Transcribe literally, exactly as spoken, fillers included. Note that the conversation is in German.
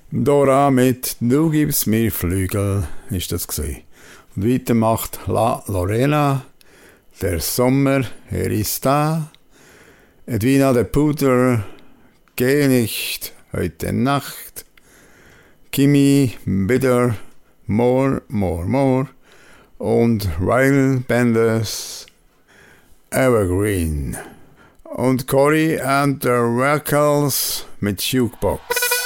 Dora mit «Du gibst mir Flügel» ist das gewesen. Und weiter macht La Lorena «Der Sommer, er ist da». Edwina de Puder «Geh nicht heute Nacht». Kimi Bitter «More, More, More». Und Ryle Benders «Evergreen». Und Cory and the Wackles mit Jukebox.